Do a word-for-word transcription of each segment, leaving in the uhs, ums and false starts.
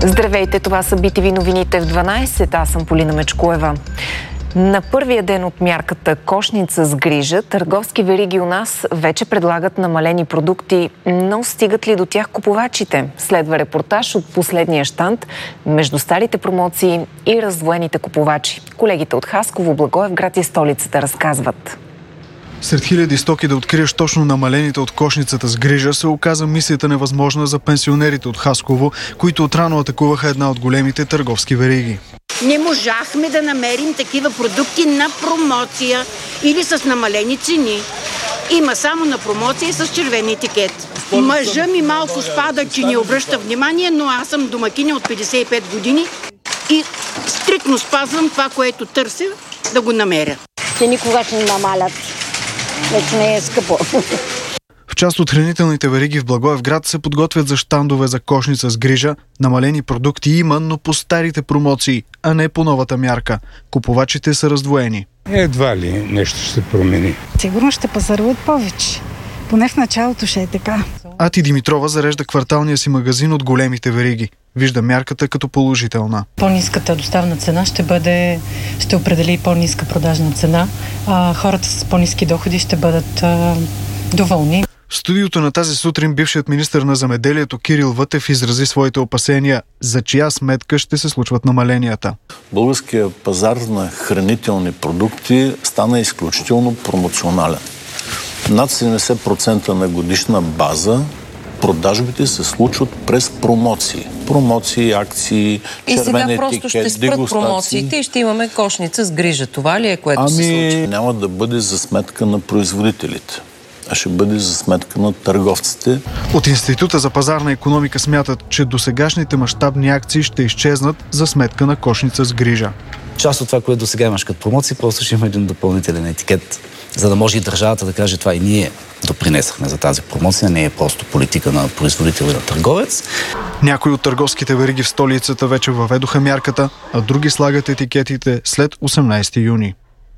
Здравейте, това са би ти ви новините в дванайсет. Аз съм Полина Мечкоева. На първия ден от мярката Кошница с грижа, търговски вериги у нас вече предлагат намалени продукти, но стигат ли до тях купувачите? Следва репортаж от последния щанд между старите промоции и раздвоените купувачи. Колегите от Хасково, Благоевград и столицата разказват. Сред хиляди стоки да откриеш точно намалените от кошницата с грижа се оказа мисията невъзможна за пенсионерите от Хасково, които отрано атакуваха една от големите търговски вериги. Не можахме да намерим такива продукти на промоция или с намалени цени. Има само на промоция с червен етикет. Мъжа ми малко спада, че не обръща внимание, но аз съм домакиня от петдесет и пет години и стриктно спазвам това, което търся, да го намеря. Те никога ще не намалят. Вече не е скъпо. В част от хранителните вериги в Благоевград се подготвят за щандове за кошница с грижа. Намалени продукти има, но по старите промоции, а не по новата мярка. Купувачите са раздвоени. Едва ли нещо ще се промени. Сигурно ще пазаруват повече. Поне в началото ще е така. Ати Димитрова зарежда кварталния си магазин от големите вериги. Вижда мярката като положителна. По-ниската доставна цена ще бъде, ще определи по-ниска продажна цена. А хората с по-ниски доходи ще бъдат а, доволни. В студиото на тази сутрин бившият министър на земеделието Кирил Вътев изрази своите опасения за чия сметка ще се случват намаленията. Българският пазар на хранителни продукти стана изключително промоционален. Над седемдесет процента на годишна база продажбите се случват през промоции. Промоции, акции, червен етикет, и сега просто ще спрат промоциите и ще имаме кошница с грижа. Това ли е, което ами, се случи? Няма да бъде за сметка на производителите, а ще бъде за сметка на търговците. От Института за пазарна икономика смятат, че досегашните мащабни акции ще изчезнат за сметка на кошница с грижа. Част от това, което досега имаш като промоции, просто ще има един допълнителен етикет, за да може и държавата да каже това и ние допринесахме за тази промоция, не е просто политика на производител и на търговец. Някои от търговските вериги в столицата вече въведоха мярката, а други слагат етикетите след осемнайсети юни.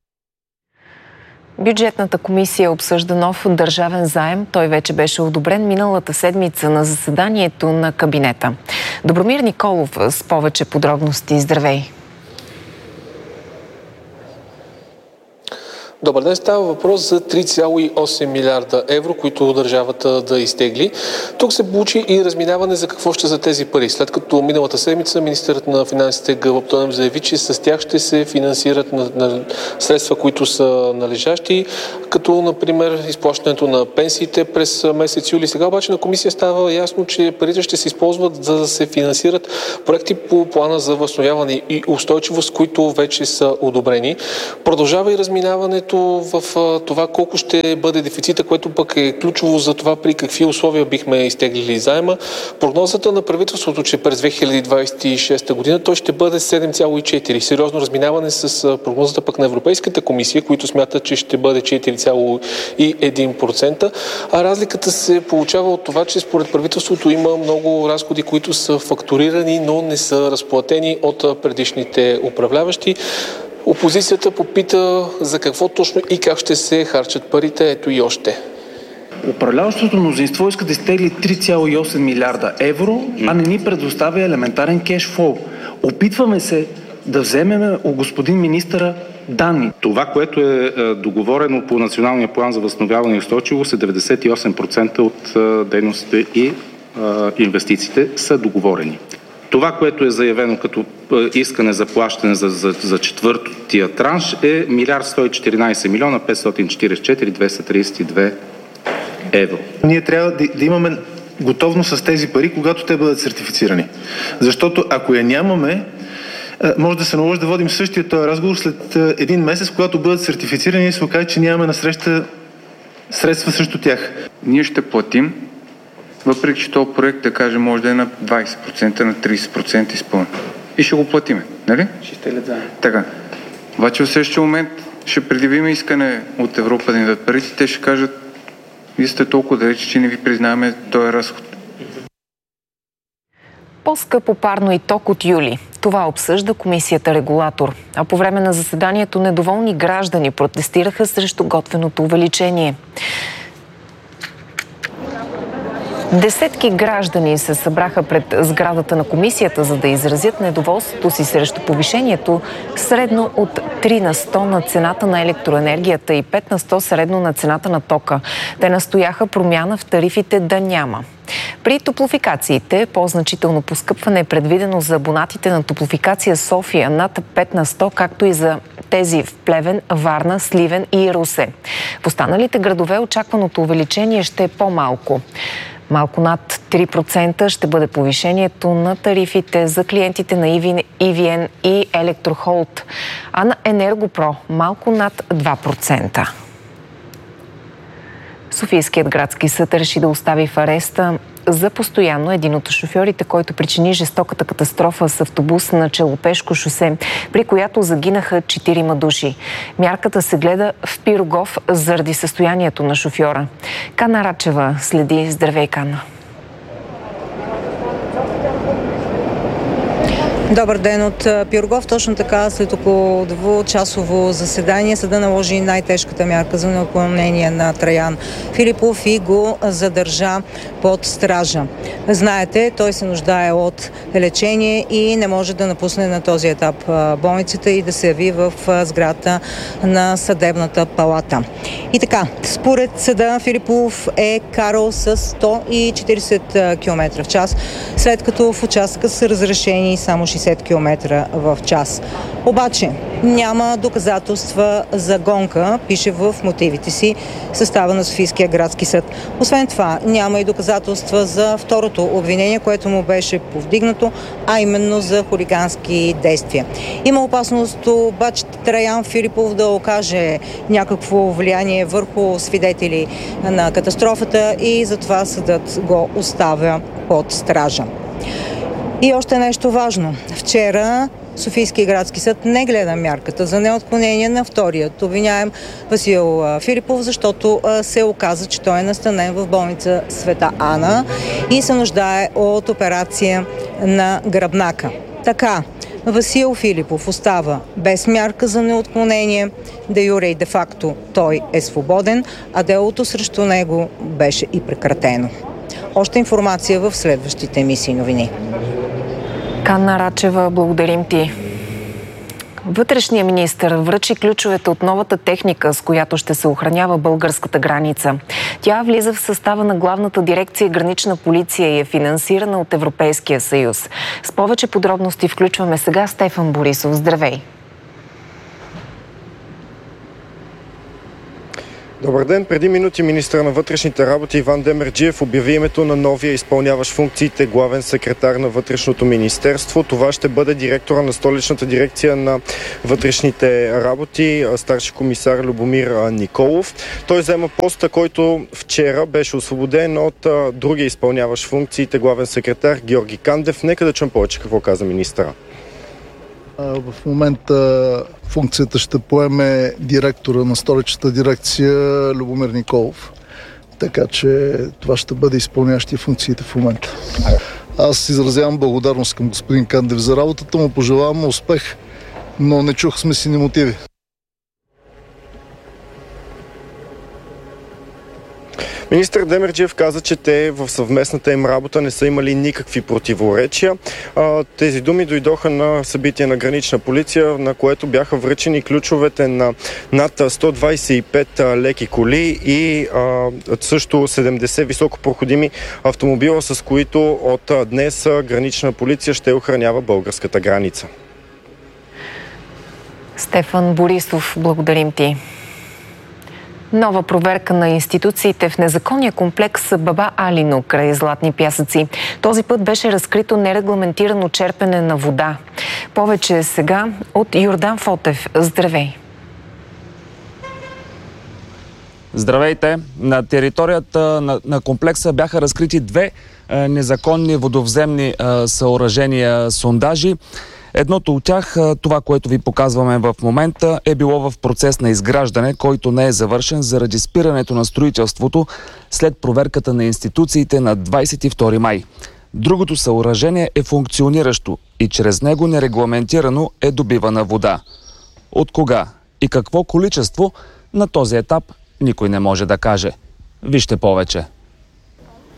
Бюджетната комисия обсъжда нов държавен заем. Той вече беше одобрен миналата седмица на заседанието на кабинета. Добромир Николов с повече подробности. Здравей! Добър ден, става въпрос за три цяло и осем милиарда евро, които държавата да изтегли. Тук се получи и разминаване за какво ще за тези пари. След като миналата седмица министърът на финансите Гълъб Тонев заяви, че с тях ще се финансират на, на средства, които са належащи, като например изплащането на пенсиите през месец юли. Сега обаче на комисия става ясно, че парите ще се използват за да се финансират проекти по плана за възстановяване и устойчивост, които вече са одобрени. Продължава и разминаването в това колко ще бъде дефицита, което пък е ключово за това при какви условия бихме изтеглили заема. Прогнозата на правителството, че през две хиляди двадесет и шеста година той ще бъде седем цяло и четири. Сериозно разминаване с прогнозата пък на Европейската комисия, които смятат, че ще бъде четири цяло и едно процента. А разликата се получава от това, че според правителството има много разходи, които са фактурирани, но не са разплатени от предишните управляващи. Опозицията попита за какво точно и как ще се харчат парите. Ето и още. Управляващото мнозинство иска да изтегли три цяло и осем милиарда евро, а не ни предоставя елементарен кешфлоу. Опитваме се да вземем у господин министъра данни. Това, което е договорено по Националния план за възстановяване и устойчивост, е деветдесет и осем процента от дейностите и инвестициите са договорени. Това, което е заявено като искане за плащане за, за, за четвъртия транш е милиард сто и четиринадесет милиона петстотин четиридесет и четири хиляди двеста тридесет и две евро. Ние трябва да, да имаме готовност с тези пари, когато те бъдат сертифицирани. Защото ако я нямаме, може да се наложи да водим същия този разговор след един месец, когато бъдат сертифицирани и се окаже, че нямаме насреща средства срещу тях. Ние ще платим, въпреки че този проект, да кажем, може да е на двадесет процента, на тридесет процента изпълнен. И ще го платиме, нали? Ще сте ли да? Така. Обаче в следващия момент ще предявим искане от Европа да ни дадат парите, те ще кажат, вие сте толкова далече, че не ви признаваме този разход. По-скъпо парно и ток от юли. Това обсъжда комисията регулатор. А по време на заседанието недоволни граждани протестираха срещу готвеното увеличение. Десетки граждани се събраха пред сградата на комисията, за да изразят недоволството си срещу повишението средно от три на сто на цената на електроенергията и пет на сто средно на цената на тока. Те настояха промяна в тарифите да няма. При топлофикациите по-значително поскъпване е предвидено за абонатите на Топлофикация София над пет на сто, както и за тези в Плевен, Варна, Сливен и Русе. В останалите градове очакваното увеличение ще е по-малко. Малко над три процента ще бъде повишението на тарифите за клиентите на и ви ен и Електрохолд, а на Енергопро малко над два процента. Софийският градски съд реши да остави в ареста за постоянно един от шофьорите, който причини жестоката катастрофа с автобус на Челопешко шосе, при която загинаха четирима души. Мярката се гледа в Пирогов заради състоянието на шофьора. Кана Рачева следи. Здравей, Кана. Добър ден от Пирогов. Точно така, след около двучасово заседание, съда наложи най-тежката мярка за неотклонение на Траян Филипов и го задържа под стража. Знаете, той се нуждае от лечение и не може да напусне на този етап болницата и да се яви в сградата на съдебната палата. И така, според съда Филипов е карал с сто и четиридесет километра в час, след като в участъка са разрешени само шейсет километра в час. Обаче няма доказателства за гонка, пише в мотивите си състава на Софийския градски съд. Освен това, няма и доказателства за второто обвинение, което му беше повдигнато, а именно за хулигански действия. Има опасност обаче Траян Филипов да окаже някакво влияние върху свидетели на катастрофата и затова съдът го оставя под стража. И още нещо важно. Вчера Софийския градски съд не гледа мярката за неотклонение на вторият обвиняем Васил Филипов, защото се оказа, че той е настанен в болница Света Ана и се нуждае от операция на гръбнака. Така, Васил Филипов остава без мярка за неотклонение, де юре и де факто той е свободен, а делото срещу него беше и прекратено. Още информация в следващите емисии новини. Кана Рачева, благодарим ти. Вътрешният министър връчи ключовете от новата техника, с която ще се охранява българската граница. Тя влиза в състава на главната дирекция Гранична полиция и е финансирана от Европейския съюз. С повече подробности включваме сега Стефан Борисов. Здравей! Добър ден! Преди минути министър на вътрешните работи Иван Демерджиев обяви името на новия изпълняващ функциите главен секретар на Вътрешното министерство. Това ще бъде директора на столичната дирекция на вътрешните работи, старши комисар Любомир Николов. Той взема поста, който вчера беше освободен от другия изпълняващ функциите главен секретар Георги Кандев. Нека да чуем повече какво каза министъра. В момента функцията ще поеме директора на столичната дирекция Любомир Николов. Така че това ще бъде изпълняващия функциите в момента. Аз изразявам благодарност към господин Кандев за работата му, пожелавам успех, но не чух смислени мотиви. Министър Демерджиев каза, че те в съвместната им работа не са имали никакви противоречия. Тези думи дойдоха на събитие на Гранична полиция, на което бяха връчени ключовете на над сто двадесет и пет леки коли и също седемдесет високопроходими автомобила, с които от днес Гранична полиция ще охранява българската граница. Стефан Борисов, благодарим ти. Нова проверка на институциите в незаконния комплекс Баба Алино край Златни пясъци. Този път беше разкрито нерегламентирано черпене на вода. Повече сега от Йордан Фотев. Здравей! Здравейте! На територията на, на комплекса бяха разкрити две е, незаконни водовземни е, съоръжения, сондажи. Едното от тях, това, което ви показваме в момента, е било в процес на изграждане, който не е завършен заради спирането на строителството след проверката на институциите на двадесет и втори май. Другото съоръжение е функциониращо и чрез него нерегламентирано е добивана вода. От кога и какво количество на този етап никой не може да каже. Вижте повече.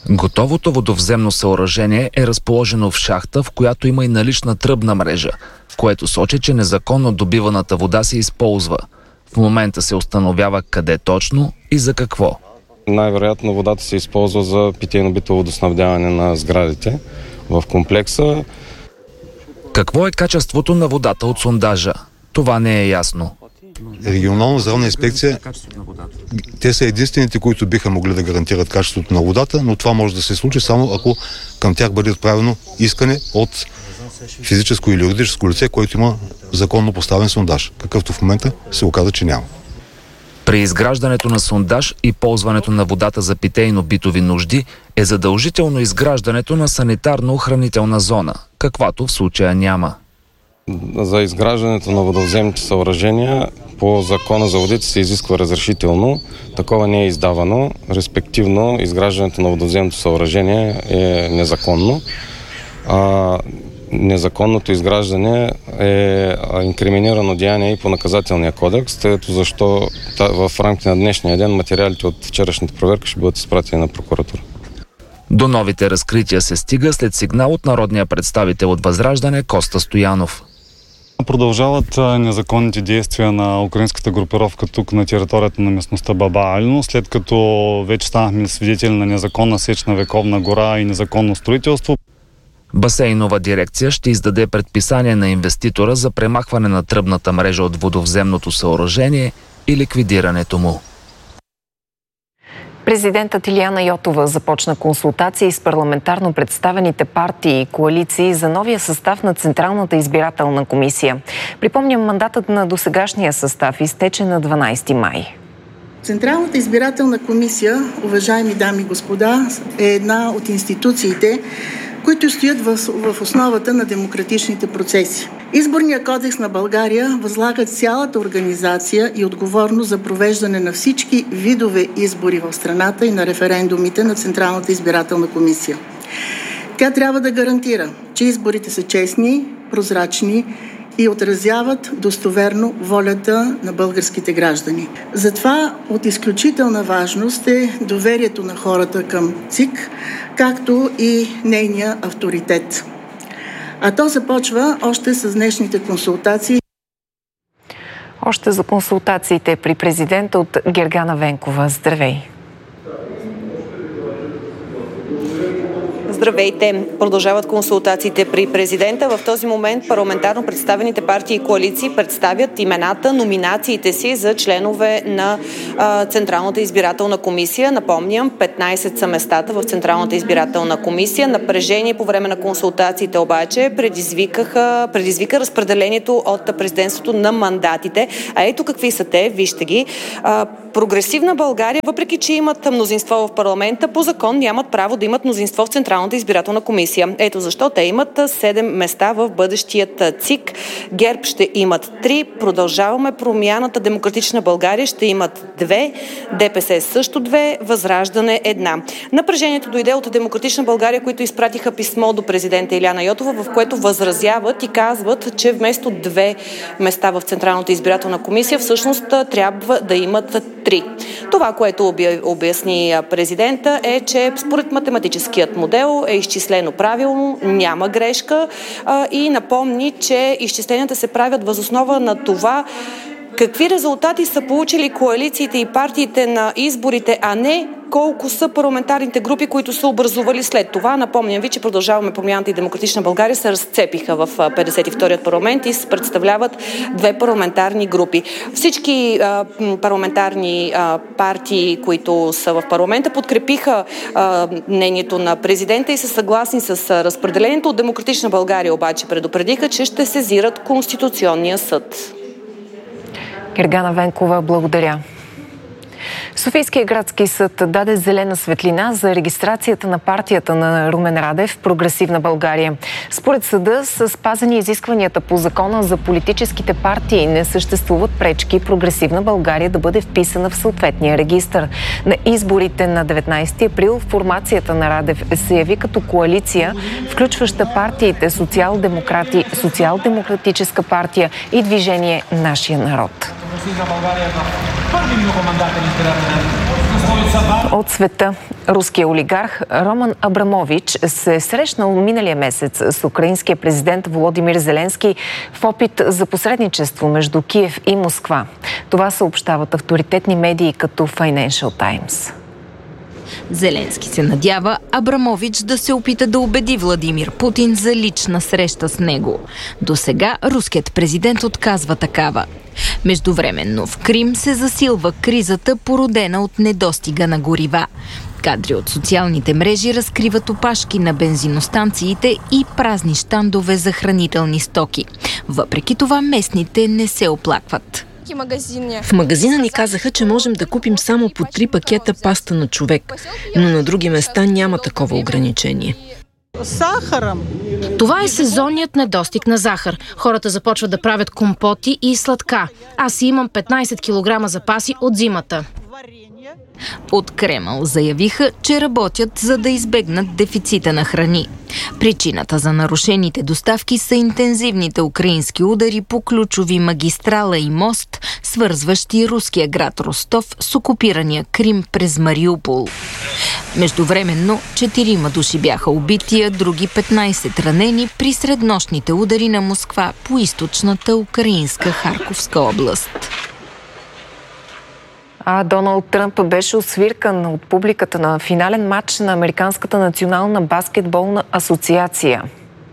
Готовото водовземно съоръжение е разположено в шахта, в която има и налична тръбна мрежа, което сочи, че незаконно добиваната вода се използва. В момента се установява къде точно и за какво. Най-вероятно водата се използва за питейно-битово водоснабдяване на сградите в комплекса. Какво е качеството на водата от сондажа? Това не е ясно. Регионална здравна инспекция, те са единствените, които биха могли да гарантират качеството на водата, но това може да се случи само ако към тях бъде отправено искане от физическо или юридическо лице, което има законно поставен сондаж, какъвто в момента се оказа, че няма. При изграждането на сондаж и ползването на водата за питейно-битови нужди е задължително изграждането на санитарно-охранителна зона, каквато в случая няма. За изграждането на водовземните съоръжения по закона за водите се изисква разрешително. Такова не е издавано. Респективно, изграждането на водовземното съоръжение е незаконно. А, незаконното изграждане е инкриминирано деяние и по наказателния кодекс, тъйто защо в рамките на днешния ден материалите от вчерашната проверка ще бъдат изпратени на прокуратура. До новите разкрития се стига след сигнал от народния представител от Възраждане Коста Стоянов. Продължават незаконните действия на украинската групировка тук на територията на местността Баба Алино, след като вече станахме свидетели на незаконна сеч на вековна гора и незаконно строителство. Басейнова дирекция ще издаде предписание на инвеститора за премахване на тръбната мрежа от водовземното съоръжение и ликвидирането му. Президентът Илияна Йотова започна консултации с парламентарно представените партии и коалиции за новия състав на Централната избирателна комисия. Припомням, мандатът на досегашния състав изтече на дванадесети май. Централната избирателна комисия, уважаеми дами и господа, е една от институциите, които стоят в, в основата на демократичните процеси. Изборният кодекс на България възлага цялата организация и отговорност за провеждане на всички видове избори в страната и на референдумите на Централната избирателна комисия. Тя трябва да гарантира, че изборите са честни, прозрачни и отразяват достоверно волята на българските граждани. Затова от изключителна важност е доверието на хората към ЦИК, както и нейния авторитет. А то започва още с днешните консултации. Още за консултациите при президента от Гергана Венкова. Здравей! Здравейте! Продължават консултациите при президента. В този момент парламентарно представените партии и коалиции представят имената, номинациите си за членове на а, Централната избирателна комисия. Напомням, петнадесет са местата в Централната избирателна комисия. Напрежение по време на консултациите обаче предизвикаха, предизвика разпределението от президентството на мандатите. А ето какви са те, вижте ги. А, Прогресивна България, въпреки че имат мнозинство в парламента, по закон нямат право да имат мнозинство в Централната избирателна комисия. Ето защо те имат седем места в бъдещият ЦИК. ГЕРБ ще имат три. Продължаваме промяната. Демократична България ще имат две. ДПС също две. Възраждане една. Напрежението дойде от Демократична България, които изпратиха писмо до президента Илияна Йотова, в което възразяват и казват, че вместо две места в Централната избирателна комисия, всъщност трябва да имат три. Това, което обясни президента, е, че според математическият модел е изчислено правилно, няма грешка а, и напомни, че изчисленията се правят въз основа на това какви резултати са получили коалициите и партиите на изборите, а не колко са парламентарните групи, които са образували след това. Напомням ви, че Продължаваме промяната и Демократична България се разцепиха в петдесет и вторият парламент и се представляват две парламентарни групи. Всички а, парламентарни а, партии, които са в парламента, подкрепиха а, мнението на президента и са съгласни с а, разпределението. От Демократична България обаче предупредиха, че ще сезират Конституционния съд. Гергана Венкова, благодаря. Софийския градски съд даде зелена светлина за регистрацията на партията на Румен Радев в Прогресивна България. Според съда са спазени изискванията по закона за политическите партии. Не съществуват пречки Прогресивна България да бъде вписана в съответния регистър. На изборите на деветнадесети април формацията на Радев се яви като коалиция, включваща партиите Социал-демократи, Социал-демократическа партия и движение Нашия народ. България в първи многомандатен избирателен От света. Руският олигарх Роман Абрамович се е срещнал миналия месец с украинския президент Володимир Зеленски в опит за посредничество между Киев и Москва. Това съобщават авторитетни медии като Financial Times. Зеленски се надява Абрамович да се опита да убеди Владимир Путин за лична среща с него. До сега руският президент отказва такава. Междувременно в Крим се засилва кризата, породена от недостига на горива. Кадри от социалните мрежи разкриват опашки на бензиностанциите и празни щандове за хранителни стоки. Въпреки това местните не се оплакват. В магазина ни казаха, че можем да купим само по три пакета паста на човек, но на други места няма такова ограничение. Това е сезонният недостиг на захар. Хората започват да правят компоти и сладка. Аз си имам петнайсет килограма запаси от зимата. От Кремъл заявиха, че работят за да избегнат дефицита на храни. Причината за нарушените доставки са интензивните украински удари по ключови магистрала и мост, свързващи руския град Ростов с окупирания Крим през Мариупол. Междувременно четирима души бяха убити, а други петнайсет ранени при среднощните удари на Москва по източната украинска Харковска област. А Доналд Тръмп беше освиркан от публиката на финален матч на Американската национална баскетболна асоциация.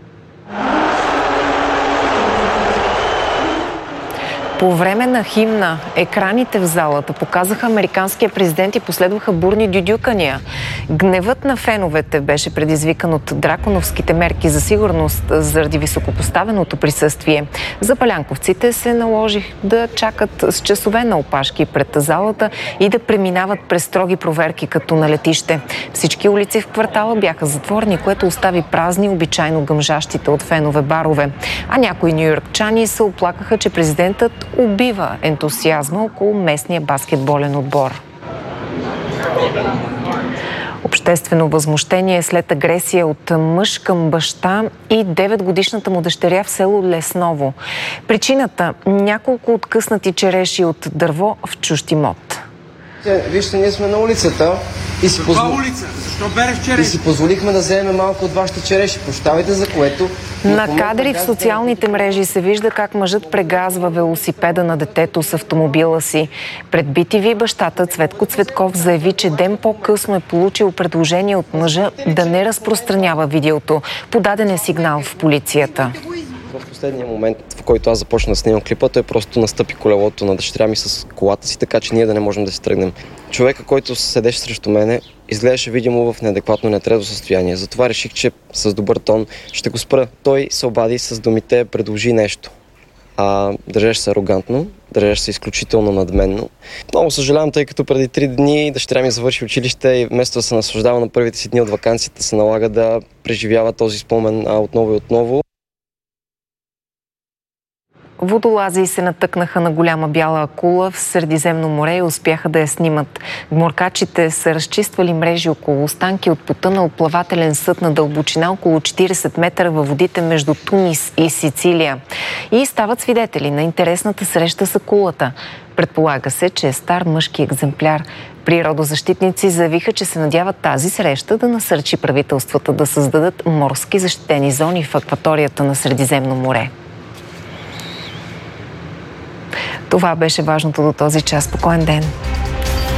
По време на химна екраните в залата показаха американския президент и последваха бурни дюдюкания. Гневът на феновете беше предизвикан от драконовските мерки за сигурност заради високопоставеното присъствие. Запалянковците се наложи да чакат с часове на опашки пред залата и да преминават през строги проверки като на летище. Всички улици в квартала бяха затворени, което остави празни обичайно гъмжащите от фенове барове. А някои нюйоркчани се оплакаха, че президентът убива ентусиазма около местния баскетболен отбор. Обществено възмущение след агресия от мъж към баща и деветгодишната му дъщеря в село Лесново. Причината – няколко откъснати череши от дърво в чужд имот. Вижте, ние сме на улицата и си, позво... улица? и си позволихме да вземем малко от вашите череши. Прощавайте за което. На кадри в социалните мрежи се вижда как мъжът прегазва велосипеда на детето с автомобила си. Пред би ти ви бащата Цветко Цветков заяви, че ден по-късно е получил предложение от мъжа да не разпространява видеото. Подаден е сигнал в полицията. В последния момент, в който аз започна да снимам клипа, той просто настъпи колелото на дъщеря ми с колата си, така че ние да не можем да си тръгнем. Човека, който седеше срещу мене, изглеждаше видимо в неадекватно нетрезво състояние. Затова реших, че с добър тон ще го спра. Той се обади с думите "предложи нещо". А държеше се арогантно, държеше се изключително надменно. Много съжалявам, тъй като преди три дни дъщеря ми завърши училище и вместо да се наслаждава на първите си дни от ваканцията, се налага да преживява този спомен а, отново и отново. Водолази се натъкнаха на голяма бяла акула в Средиземно море и успяха да я снимат. Гмуркачите са разчиствали мрежи около останки от потънал плавателен съд на дълбочина около четирийсет метра във водите между Тунис и Сицилия. И стават свидетели на интересната среща с акулата. Предполага се, че е стар мъжки екземпляр. Природозащитници заявиха, че се надяват тази среща да насърчи правителствата да създадат морски защитени зони в акваторията на Средиземно море. Това беше важното до този час. Спокоен ден!